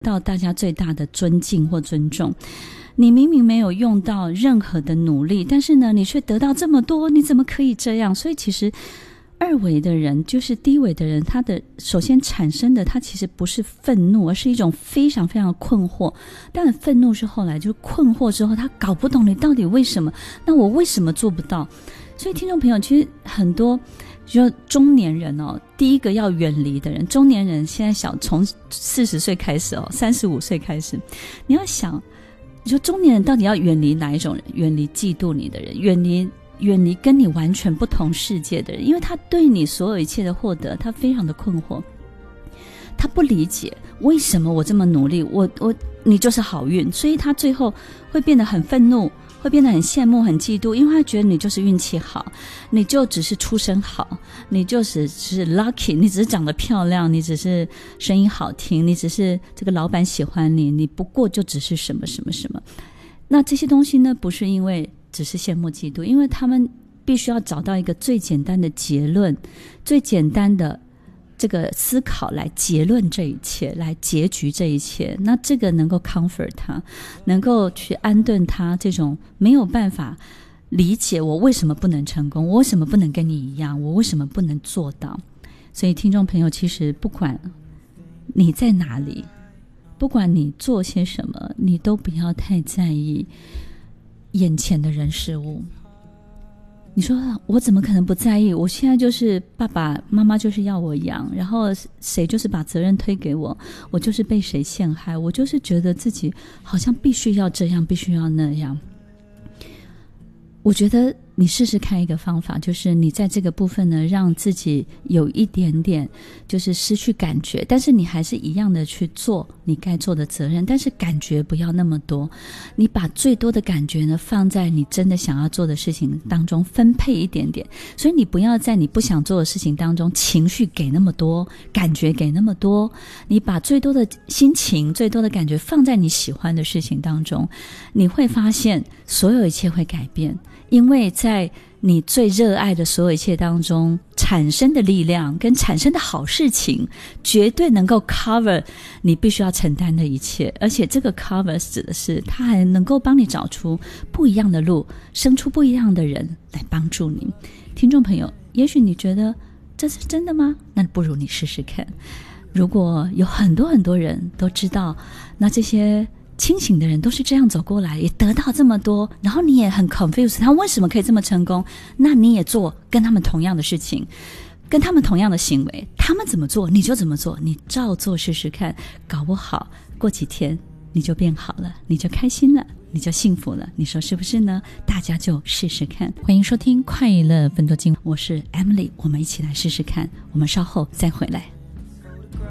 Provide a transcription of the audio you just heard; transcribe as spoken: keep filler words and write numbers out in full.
到大家最大的尊敬或尊重。你明明没有用到任何的努力，但是呢，你却得到这么多，你怎么可以这样？所以其实二维的人，就是低维的人，他的首先产生的，他其实不是愤怒，而是一种非常非常的困惑。当然愤怒是后来，就是困惑之后，他搞不懂你到底为什么，那我为什么做不到？所以听众朋友，其实很多就中年人哦，第一个要远离的人，中年人现在小从四十岁开始哦，三十五岁开始，你要想，你说中年人到底要远离哪一种人？远离嫉妒你的人，远离远离跟你完全不同世界的人，因为他对你所有一切的获得，他非常的困惑，他不理解为什么我这么努力，我我你就是好运，所以他最后会变得很愤怒，会变得很羡慕很嫉妒，因为他觉得你就是运气好，你就只是出身好，你就只是 lucky， 你只是长得漂亮，你只是声音好听，你只是这个老板喜欢你，你不过就只是什么什么什么。那这些东西呢，不是因为只是羡慕嫉妒，因为他们必须要找到一个最简单的结论，最简单的这个思考来结论这一切，来结局这一切。那这个能够 comfort 他，能够去安顿他这种没有办法理解我为什么不能成功，我为什么不能跟你一样，我为什么不能做到。所以听众朋友，其实不管你在哪里，不管你做些什么，你都不要太在意眼前的人事物。你说我怎么可能不在意？我现在就是爸爸妈妈就是要我养，然后谁就是把责任推给我，我就是被谁陷害，我就是觉得自己好像必须要这样，必须要那样。我觉得你试试看一个方法，就是你在这个部分呢，让自己有一点点就是失去感觉，但是你还是一样的去做你该做的责任，但是感觉不要那么多。你把最多的感觉呢放在你真的想要做的事情当中，分配一点点。所以你不要在你不想做的事情当中情绪给那么多，感觉给那么多，你把最多的心情最多的感觉放在你喜欢的事情当中，你会发现所有一切会改变。因为在你最热爱的所有一切当中产生的力量跟产生的好事情，绝对能够 cover 你必须要承担的一切。而且这个 cover 指的是它还能够帮你找出不一样的路，生出不一样的人来帮助你。听众朋友，也许你觉得这是真的吗？那不如你试试看。如果有很多很多人都知道，那这些清醒的人都是这样走过来，也得到这么多，然后你也很 confused 他为什么可以这么成功，那你也做跟他们同样的事情，跟他们同样的行为，他们怎么做你就怎么做，你照做试试看，搞不好过几天你就变好了，你就开心了，你就幸福了，你说是不是呢？大家就试试看。欢迎收听快乐分多金，我是 Emily， 我们一起来试试看，我们稍后再回来。